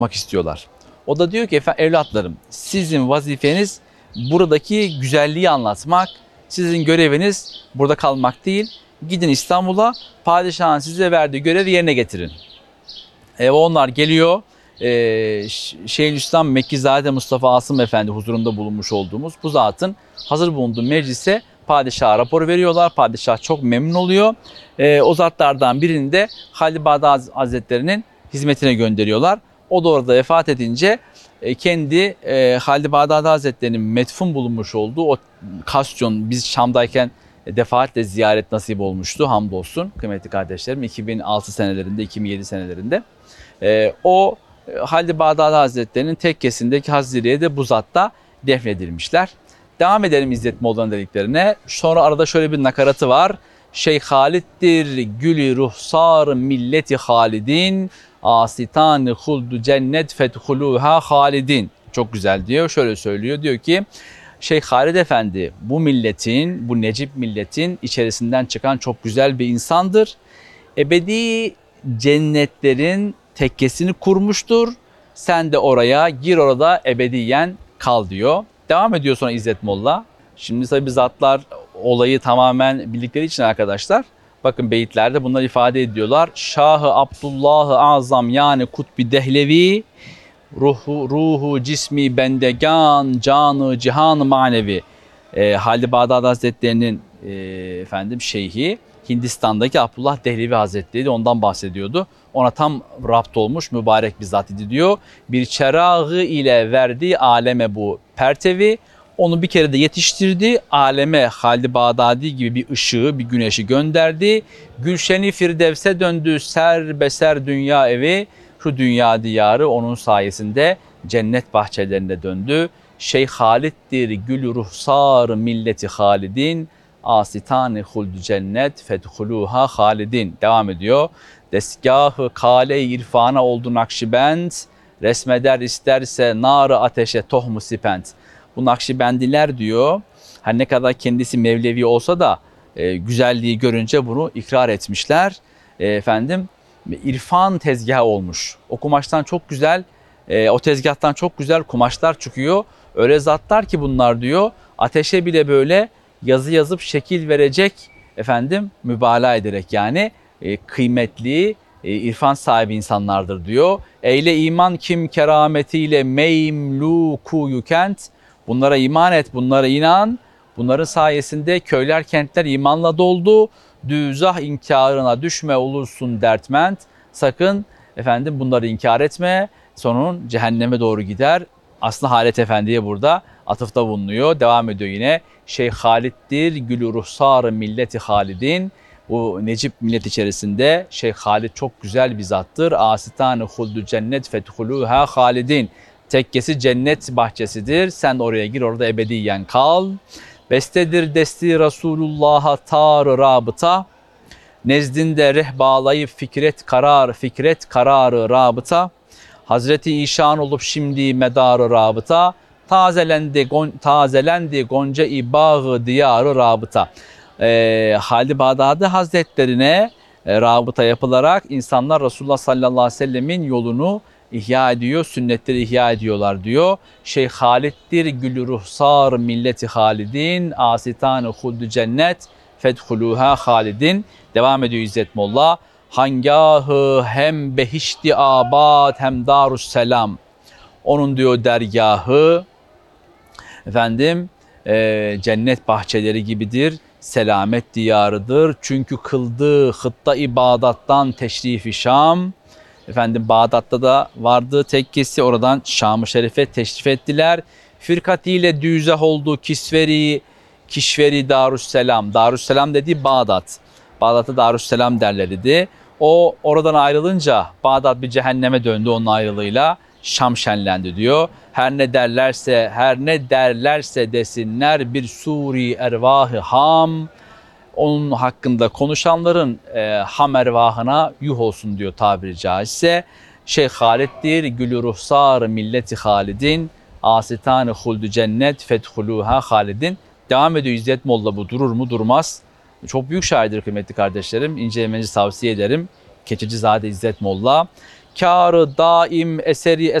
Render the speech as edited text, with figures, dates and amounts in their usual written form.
istiyorlar. O da diyor ki efendim evlatlarım sizin vazifeniz buradaki güzelliği anlatmak. Sizin göreviniz burada kalmak değil. Gidin İstanbul'a padişahın size verdiği görevi yerine getirin. Onlar geliyor. Şeyhülislam Mekkizade Mustafa Asım Efendi huzurunda bulunmuş olduğumuz bu zatın hazır bulunduğu meclise padişaha rapor veriyorlar. Padişah çok memnun oluyor. O zatlardan birini de Halid Bağdadi Hazretleri'nin hizmetine gönderiyorlar. O da orada vefat edince kendi Halid Bağdadi Hazretleri'nin metfun bulunmuş olduğu o Kasyon, biz Şam'dayken defaatle ziyaret nasip olmuştu hamdolsun kıymetli kardeşlerim 2006 senelerinde 2007 senelerinde. O Halid Bağdadi Hazretleri'nin tekkesindeki Haziriye de bu zatta defnedilmişler. Devam edelim İzzet Molla'nın dediklerine. Sonra arada şöyle bir nakaratı var. Şeyh Halid'dir gülü ruhsar milleti Halid'in asitan huldu cennet fethuluha Halid'in. Çok güzel diyor. Şöyle söylüyor. Diyor ki Şeyh Halid Efendi bu milletin, bu Necip milletin içerisinden çıkan çok güzel bir insandır. Ebedi cennetlerin tekkesini kurmuştur. Sen de oraya gir, orada ebediyen kal diyor. Devam ediyor sonra İzzet Molla. Şimdi tabi zatlar olayı tamamen bildikleri için arkadaşlar. Bakın beyitlerde bunları ifade ediyorlar. Şahı Abdullah-ı Azam yani Kutbi Dehlevi ruhu cismi bendegan canı cihan manevi. Halid Bağdadi Hazretleri'nin şeyhi Hindistan'daki Abdullah Dehlevi Hazretleri de ondan bahsediyordu. Ona tam rapt olmuş mübarek bir zat idi diyor. Bir çerağı ile verdi aleme bu pertevi. Onu bir kere de yetiştirdi. Aleme Halid Bağdadi gibi bir ışığı, bir güneşi gönderdi. Gülşeni Firdevs'e döndü serbeser dünya evi. Şu dünya diyarı onun sayesinde cennet bahçelerine döndü. Şeyh Halid'dir gül ruhsar milleti Halid'in. Asitani huldu cennet fethuluha Halid'in. Devam ediyor. Desgahı kale-i irfana oldu Nakşibend. Resmeder isterse nar ateşe tohmu sipent. Bu Nakşibendiler diyor. Her ne kadar kendisi Mevlevi olsa da güzelliği görünce bunu ikrar etmişler. İrfan tezgahı olmuş. O kumaştan çok güzel, o tezgahtan çok güzel kumaşlar çıkıyor. Öyle zatlar ki bunlar diyor. Ateşe bile böyle yazı yazıp şekil verecek mübalağa ederek yani kıymetli irfan sahibi insanlardır diyor. Eyle iman kim kerametiyle memluku yukent. Bunlara iman et, bunlara inan. Bunların sayesinde köyler, kentler imanla doldu. Düzah inkarına düşme olursun dertment. Sakın bunları inkar etme. Sonun cehenneme doğru gider. Aslında Halet Efendi'ye burada atıfta bulunuyor. Devam ediyor yine. Şeyh Halid'dir gülü ruhsar milleti Halid'in. Bu Necip millet içerisinde Şeyh Halid çok güzel bir zattır. Asitan-ı huldu cennet fethuluha Halid'in. Tekkesi cennet bahçesidir. Sen oraya gir, orada ebediyen kal. Bestedir desti Resulullah'a tar rabıta. Nezdinde reh bağlayıp fikret kararı rabıta. Hazreti İşan olup şimdi medarı rabıta. Tazelendi gonca-i bağı diyarı rabıta. Halid Bağdadi Hazretlerine rabıta yapılarak insanlar Resulullah sallallahu aleyhi ve sellemin yolunu ihya ediyor, sünnetleri ihya ediyorlar diyor. Şeyh Halid'dir gülü ruhsar milleti Halid'in asitan-ı huldu cennet fethuluha Halid'in. Devam ediyor İzzet Molla. Hangahı hem behişti abad hem darusselam. Onun diyor dergahı cennet bahçeleri gibidir. Selamet diyarıdır. Çünkü kıldığı hıtta ibadattan teşrif-i Şam. Bağdat'ta da vardı tekkesi, oradan Şam-ı Şerif'e teşrif ettiler. Firkatiyle düzah oldu kişveri Darüsselam. Darüsselam dediği Bağdat. Bağdat'a Darüsselam derler dedi. O oradan ayrılınca Bağdat bir cehenneme döndü onun ayrılığıyla. Şam şenlendi diyor. Her ne derlerse desinler bir suri ervahı ham. Onun hakkında konuşanların ham ervahına yuh olsun diyor tabiri caizse. Şeyh Halid'dir gülü ruhsar milleti Halid'in asitan-ı huldu cennet fethuluha Halid'in. Devam ediyor İzzet Molla, bu durur mu? Durmaz. Çok büyük şairdir kıymetli kardeşlerim. İncelemenizi tavsiye ederim. Keçicizade İzzet Molla. kârı daim eseri